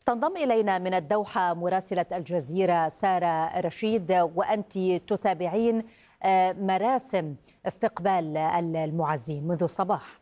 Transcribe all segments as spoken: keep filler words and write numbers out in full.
تنضم إلينا من الدوحة مراسلة الجزيرة سارة رشيد، وأنت تتابعين مراسم استقبال المعزين منذ الصباح.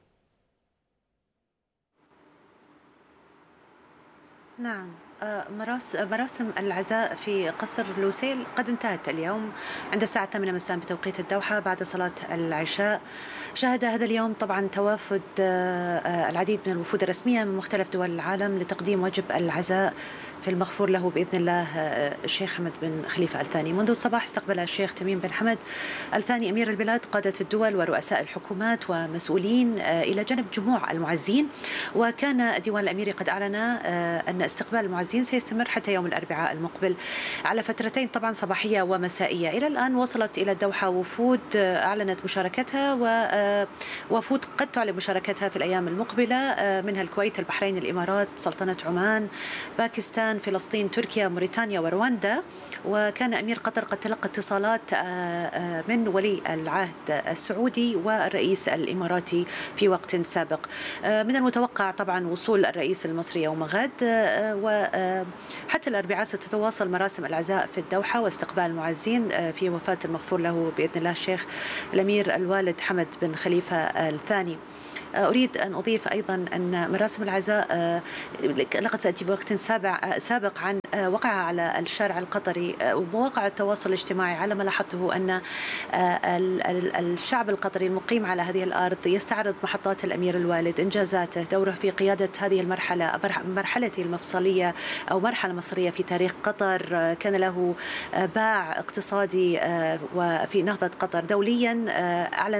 نعم، مراسم العزاء في قصر لوسيل قد انتهت اليوم عند الساعة الثامنة مساء بتوقيت الدوحة بعد صلاة العشاء. شهد هذا اليوم طبعا توافد العديد من الوفود الرسمية من مختلف دول العالم لتقديم واجب العزاء في المغفور له بإذن الله الشيخ حمد بن خليفة الثاني. منذ الصباح استقبل الشيخ تميم بن حمد الثاني أمير البلاد قادة الدول ورؤساء الحكومات ومسؤولين إلى جانب جموع المعزين، وكان الديوان الأميري قد أعلن أن استقبال المعزين سيستمر حتى يوم الأربعاء المقبل على فترتين طبعا صباحية ومسائية. إلى الآن وصلت إلى الدوحة وفود أعلنت مشاركتها ووفود قد تعلن مشاركتها في الأيام المقبلة، منها الكويت، البحرين، الإمارات، سلطنة عمان، باكستان، فلسطين، تركيا، موريتانيا ورواندا. وكان أمير قطر قد تلقى اتصالات من ولي العهد السعودي والرئيس الإماراتي في وقت سابق. من المتوقع طبعا وصول الرئيس المصري يوم غد، وحتى الأربعاء ستتواصل مراسم العزاء في الدوحة واستقبال المعزين في وفاة المغفور له بإذن الله الشيخ الأمير الوالد حمد بن خليفة الثاني. أريد أن أضيف أيضا أن مراسم العزاء لقد تأتي بوقت سابق عن وقعها على الشارع القطري ومواقع التواصل الاجتماعي، على ما لاحظته أن الشعب القطري المقيم على هذه الأرض يستعرض محطات الأمير الوالد، إنجازاته، دوره في قيادة هذه المرحلة، مرحلته المفصلية أو مرحلة مفصلية في تاريخ قطر. كان له باع اقتصادي وفي نهضة قطر دوليا. أعلن